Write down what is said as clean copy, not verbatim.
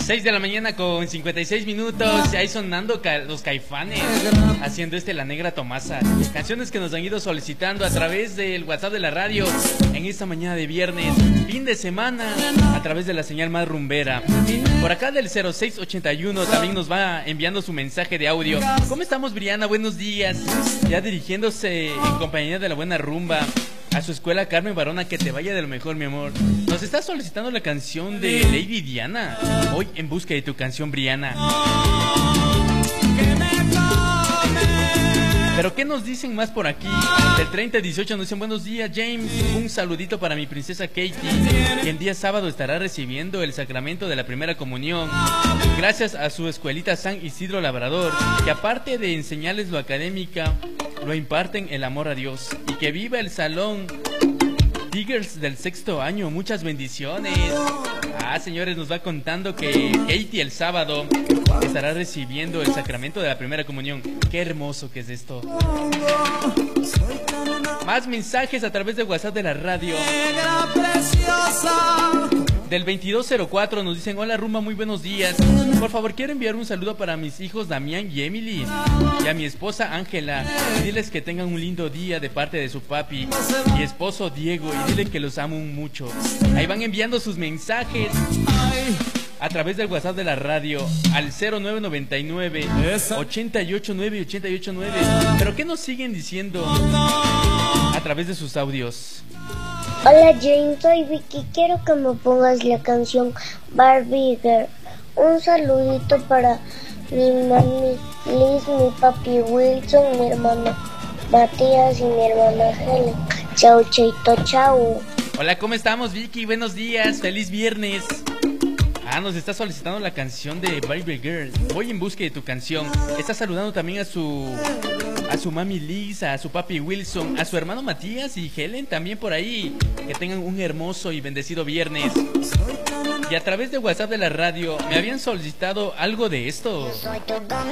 6 de la mañana con 56 minutos. Ahí sonando los Caifanes, haciendo La Negra Tomasa. Canciones que nos han ido solicitando a través del WhatsApp de la radio en esta mañana de viernes, fin de semana, a través de la señal más rumbera. Por acá del 0681 también nos va enviando su mensaje de audio. ¿Cómo estamos, Briana? Buenos días. Ya dirigiéndose en compañía de la buena rumba a su escuela Carmen Barona, que te vaya de lo mejor, mi amor. Nos está solicitando la canción de Lady Diana. Hoy en busca de tu canción, Briana. Pero ¿qué nos dicen más por aquí? Del 3018 nos dicen: buenos días, James. Un saludito para mi princesa Katie, que el día sábado estará recibiendo el sacramento de la primera comunión, gracias a su escuelita San Isidro Labrador, que aparte de enseñarles lo académica, lo imparten el amor a Dios. Y que viva el salón Tigers del sexto año. Muchas bendiciones. Señores, nos va contando que Katie el sábado estará recibiendo el sacramento de la primera comunión. Qué hermoso que es esto. Más mensajes a través de WhatsApp de la radio. Del 2204 nos dicen: hola rumba, muy buenos días. Por favor, quiero enviar un saludo para mis hijos Damián y Emily, y a mi esposa Ángela. Diles que tengan un lindo día de parte de su papi, mi esposo Diego, y dile que los amo mucho. Ahí van enviando sus mensajes a través del WhatsApp de la radio al 0999 889 889. Pero ¿qué nos siguen diciendo a través de sus audios? Hola James, soy Vicky, quiero que me pongas la canción Barbie Girl. Un saludito para mi mami Liz, mi papi Wilson, mi hermano Matías y mi hermana Helen. Chau, chaito, chau. Hola, ¿cómo estamos, Vicky? Buenos días, feliz viernes. Nos está solicitando la canción de Barbie Girl. Voy en busca de tu canción. Está saludando también a su mami Lisa, a su papi Wilson, a su hermano Matías y Helen también por ahí. Que tengan un hermoso y bendecido viernes. Y a través de WhatsApp de la radio me habían solicitado algo de esto.